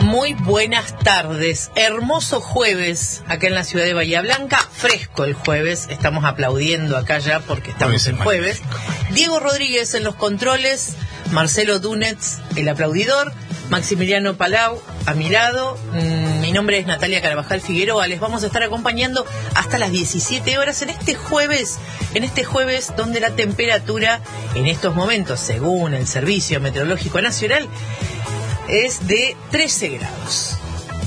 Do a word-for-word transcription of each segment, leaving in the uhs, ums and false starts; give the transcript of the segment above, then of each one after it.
Muy buenas tardes, hermoso jueves acá en la ciudad de Bahía Blanca, fresco el jueves, estamos aplaudiendo acá ya porque estamos en jueves. Diego Rodríguez en los controles, Marcelo Dunetz, el aplaudidor, Maximiliano Palau a mi lado, mm, mi nombre es Natalia Carabajal Figueroa, les vamos a estar acompañando hasta las diecisiete horas en este jueves, en este jueves donde la temperatura en estos momentos, según el Servicio Meteorológico Nacional, es de trece grados.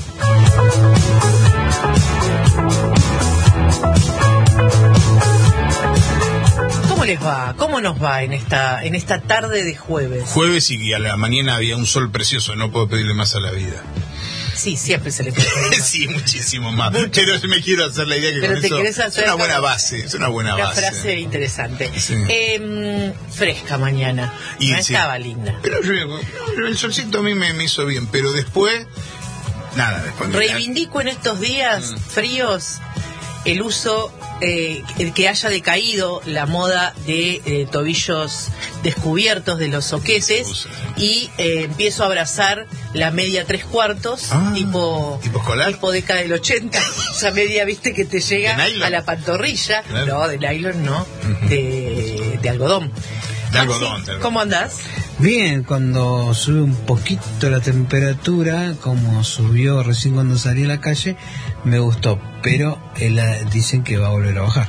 ¿Cómo les va? ¿Cómo nos va en esta en esta tarde de jueves? Jueves y a la mañana había un sol precioso, no puedo pedirle más a la vida. Sí, siempre se le puede pedir más. Sí, muchísimo más. Mucho. Pero me quiero hacer la idea que Pero con te eso querés hacer es una buena base, es una buena una base. Una frase interesante. Sí. Eh, fresca mañana, y, no sí. estaba linda. Pero yo, el solcito a mí me, me hizo bien, pero después, nada, después... Me... Reivindico en estos días mm. fríos el uso, eh, el que haya decaído la moda de eh, tobillos descubiertos de los soquetes y eh, empiezo a abrazar la media tres cuartos, ah, tipo, tipo escolar, tipo década del ochenta, esa media, viste, que te llega a la pantorrilla, claro. No, de nylon no, uh-huh. de, de algodón. De algodón, Maxi, ¿cómo andás? Bien, cuando sube un poquito la temperatura, como subió recién cuando salí a la calle, me gustó, pero él, dicen que va a volver a bajar.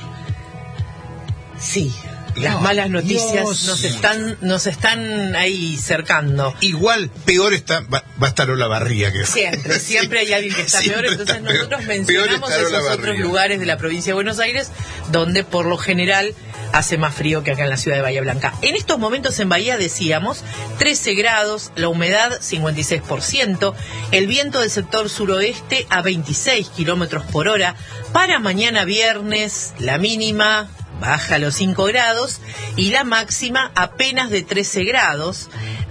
Sí, las no, malas noticias Dios, nos están nos están ahí cercando. Igual peor está va, va a estar Olavarría que siempre, siempre hay alguien que está peor, entonces está nosotros peor, mencionamos peor esos otros lugares de la provincia de Buenos Aires donde por lo general hace más frío que acá en la ciudad de Bahía Blanca. En estos momentos en Bahía decíamos trece grados, la humedad cincuenta y seis por ciento, el viento del sector suroeste a veintiséis kilómetros por hora. Para mañana viernes, la mínima baja a los cinco grados y la máxima apenas de trece grados.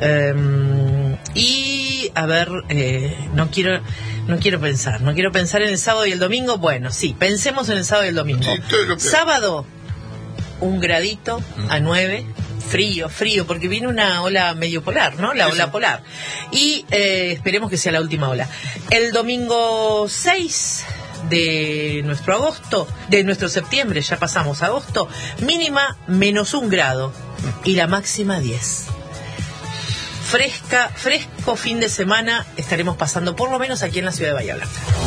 Um, y, a ver, eh, no quiero... No quiero pensar, no quiero pensar en el sábado y el domingo. Bueno, sí, pensemos en el sábado y el domingo. Sí, sábado, un gradito a nueve, frío, frío, porque viene una ola medio polar, ¿no? La ola polar. Y eh, esperemos que sea la última ola. El domingo seis de nuestro agosto, de nuestro septiembre, ya pasamos a agosto, mínima menos un grado y la máxima diez. Fresca, fresco fin de semana estaremos pasando, por lo menos aquí en la ciudad de Bahía Blanca.